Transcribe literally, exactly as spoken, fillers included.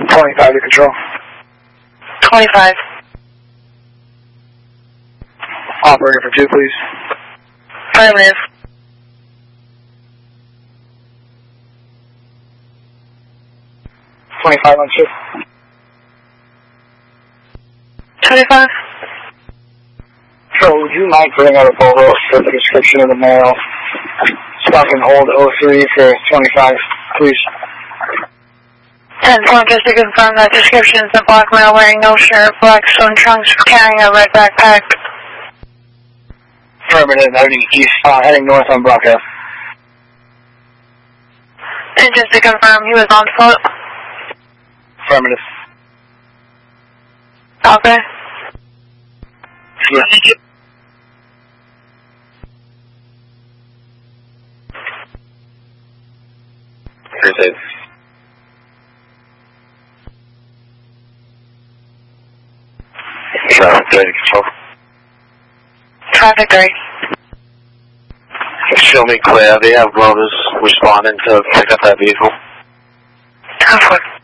twenty-five to control. twenty-five. Operator for two, please. Affirmative. twenty-five on shift. twenty-five. So would you mind putting out a photo for the description of the male stuck in hold oh three for twenty-five, please? ten four, just to confirm that description is a black male wearing no shirt, black swim trunks, carrying a red backpack. Affirmative, heading east, uh, heading north on Brockhouse. And just to confirm, he was on foot. Affirmative. Okay. Yes. Appreciate it. Traffic ready to control. Traffic ready. Show me clear. They have rovers responding to pick up that vehicle. Traffic.